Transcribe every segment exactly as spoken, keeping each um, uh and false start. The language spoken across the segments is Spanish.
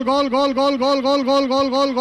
Gol, gol, gol, gol, gol, gol, gol, gol,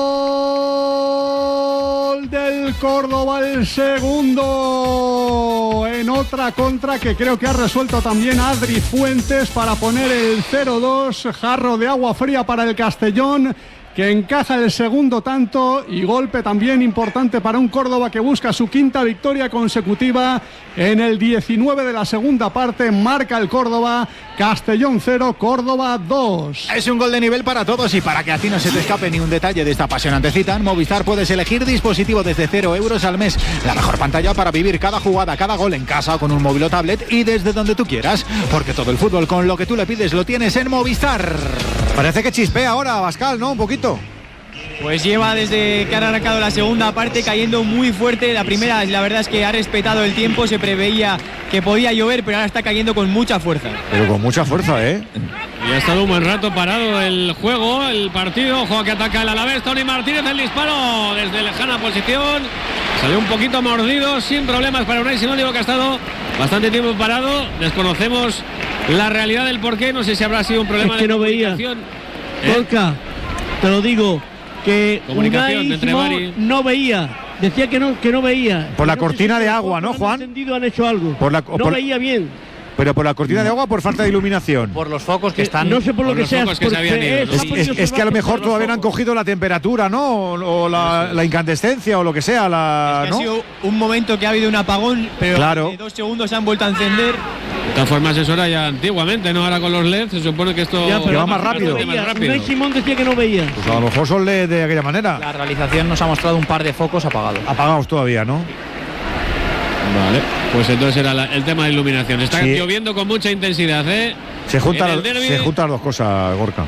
gol del Córdoba, el segundo en otra contra que creo que ha resuelto también Adri Fuentes para poner el cero dos, jarro de agua fría para el Castellón, que encaja el segundo tanto y golpe también importante para un Córdoba que busca su quinta victoria consecutiva en el diecinueve de la segunda parte. Marca el Córdoba, Castellón cero, Córdoba dos. Es un gol de nivel para todos y para que a ti no se te escape ni un detalle de esta apasionante cita, en Movistar puedes elegir dispositivo desde cero euros al mes. La mejor pantalla para vivir cada jugada, cada gol en casa o con un móvil o tablet y desde donde tú quieras, porque todo el fútbol con lo que tú le pides lo tienes en Movistar. Parece que chispea ahora Abascal, ¿no? Un poquito. Pues lleva desde que ha arrancado la segunda parte cayendo muy fuerte. La primera, la verdad es que ha respetado el tiempo, se preveía que podía llover, pero ahora está cayendo con mucha fuerza. Pero con mucha fuerza, ¿eh? Y ha estado un buen rato parado el juego, el partido. Ojo que ataca el Alavés, Tony Martínez, el disparo desde lejana posición. Salió un poquito mordido, sin problemas para Unai Simón, digo que ha estado bastante tiempo parado. Desconocemos la realidad del porqué, no sé si habrá sido un problema es que de no veía. ¿Eh? Gorka, te lo digo, que Comunicación Unai entre Simón Mari. no veía. Decía que no, que no veía. Por la No cortina sé si de por agua, ¿no, han Juan? encendido, han hecho algo. Por la- no por- veía bien. Pero por la cortina de agua o por falta de iluminación. Por los focos que Que están... no sé por lo por que los sea. focos que se porque habían ido, es- ¿no? ha Es, podido es- es que a lo observar mejor por los todavía no han focos. cogido la temperatura, ¿no? O, o la, la incandescencia o lo que sea. La, Es que ¿no? ha sido un momento que ha habido un apagón, pero Claro. en dos segundos se han vuelto a encender. De todas formas, eso era ya antiguamente, ¿no? Ahora con los L E D se supone que esto Ya, pero va más rápido. bastante Veía. más rápido. Unai Simón decía que no veía. Pues a lo mejor son L E D de aquella manera. La realización nos ha mostrado un par de focos apagados. Apagados todavía, ¿no? Vale, pues entonces era la- el tema de iluminación. Está Sí. lloviendo con mucha intensidad, ¿eh? Se juntan, En el derbi, se juntan las dos cosas, Gorka.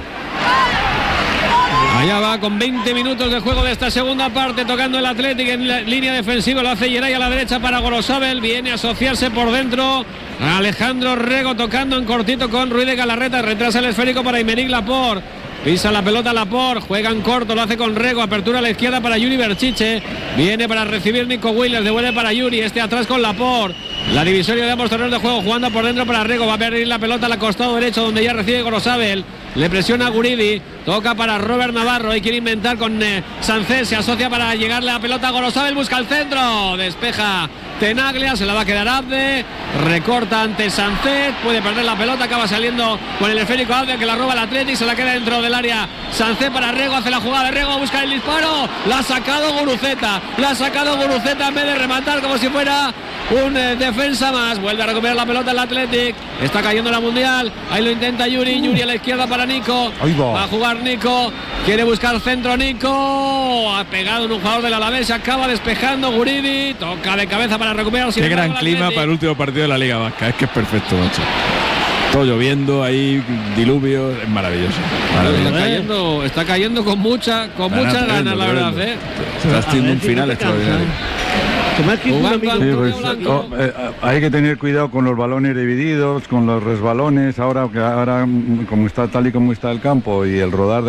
Allá va con veinte minutos de juego de esta segunda parte, tocando el Athletic en la línea defensiva. Lo hace Geray a la derecha para Gorosabel. Viene a asociarse por dentro. Alejandro Rego tocando en cortito con Ruiz de Galarreta. Retrasa el esférico para Aymeric Laporte. Pisa la pelota Laporte, juega en corto, lo hace con Rego, apertura a la izquierda para Yuri Berchiche, viene para recibir Nico Williams, devuelve para Yuri, este atrás con Laporte, la divisoria de ambos terrenos de juego, jugando por dentro para Rego, va a perder la pelota al costado derecho donde ya recibe Gorosabel, le presiona a Guridi, toca para Robert Navarro, y quiere inventar con eh, Sánchez, se asocia para llegarle la pelota a Gorosabel, busca el centro, despeja Tenaglia, se la va a quedar Abde, recorta ante Sánchez, puede perder la pelota, acaba saliendo con el esférico Abde que la roba el Athletic, se la queda dentro del área Sánchez para Rego, hace la jugada de Rego, busca el disparo, la ha sacado Guruceta, la ha sacado Guruceta en vez de rematar como si fuera un eh, defensa más, vuelve a recuperar la pelota el Athletic, está cayendo la Mundial, ahí lo intenta Yuri, Yuri a la izquierda para Nico, Ahí va. va a jugar Nico, quiere buscar centro Nico, ha pegado en un jugador del Alavés, se acaba despejando Guridi, toca de cabeza para recuperar. Qué gran clima para el último partido de la Liga Vasca, es que es perfecto, macho. Todo lloviendo, ahí diluvio, es maravilloso. maravilloso. Está cayendo, está cayendo con mucha, con Ganas, muchas ganas, tremendo, la verdad, tremendo. ¿eh? Está haciendo un A ver si final no te cansa, extraordinario. ¿eh? Que me ha escrito un Jugando amigo. al- Sí, pues, Blanco. oh, eh, hay que tener cuidado con los balones divididos, con los resbalones, ahora que ahora mm, como está tal y como está el campo y el rodar de